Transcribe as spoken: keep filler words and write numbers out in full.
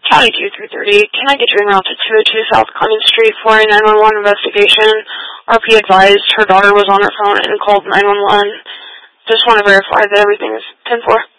County two three thirty, can I get you in route to two oh two South Clemens Street for a nine one one investigation? R P advised her daughter was on her phone and called nine one one. Just want to verify that everything is ten four.